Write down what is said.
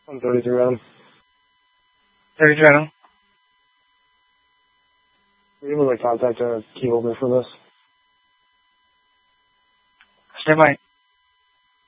I'm 33 Adam. 33 Adam. Were you able to contact a key holder for this? Stand by.